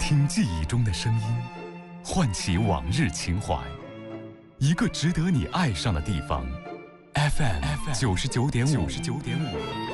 听记忆中的声音，唤起往日情怀。一个值得你爱上的地方 ，FM 99.5。